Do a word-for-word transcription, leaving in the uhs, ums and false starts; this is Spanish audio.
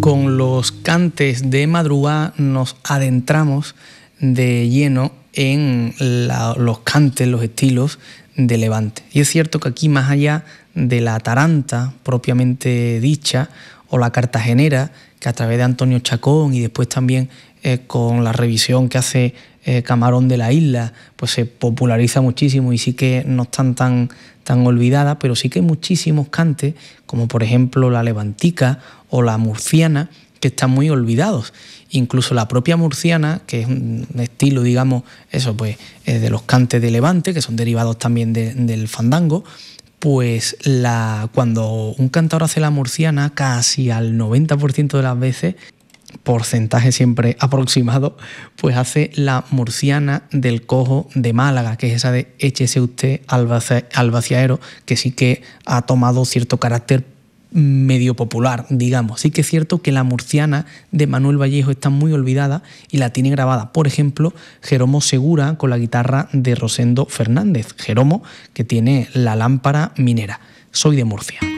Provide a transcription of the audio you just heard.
con los cantes de madrugada nos adentramos de lleno en la, los cantes, los estilos de Levante. Y es cierto que aquí, más allá de la taranta propiamente dicha o la cartagenera, que a través de Antonio Chacón y después también eh, con la revisión que hace eh, Camarón de la Isla, pues se populariza muchísimo y sí que no están tan, tan olvidadas, pero sí que hay muchísimos cantes, como por ejemplo la levantica o la murciana, que están muy olvidados. Incluso la propia murciana, que es un estilo, digamos, eso pues de los cantes de Levante, que son derivados también de, del fandango, pues la, cuando un cantador hace la murciana, casi al noventa por ciento de las veces, porcentaje siempre aproximado, pues hace la murciana del cojo de Málaga, que es esa de échese usted al vaciaero, que sí que ha tomado cierto carácter medio popular, digamos. Sí que es cierto que la murciana de Manuel Vallejo está muy olvidada y la tiene grabada, por ejemplo, Jeromo Segura con la guitarra de Rosendo Fernández. Jeromo, que tiene la lámpara minera. Soy de Murcia.